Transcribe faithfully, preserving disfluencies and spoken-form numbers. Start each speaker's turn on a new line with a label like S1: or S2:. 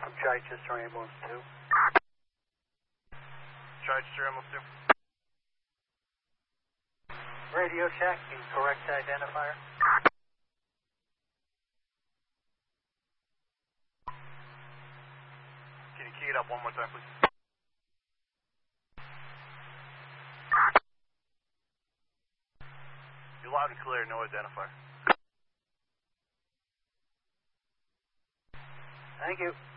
S1: Chichester Ambulance two.
S2: Chichester Ambulance two.
S1: Radio Shack, incorrect identifier.
S2: Can you key it up one more time, please? You're loud and clear, no identifier.
S1: Thank you.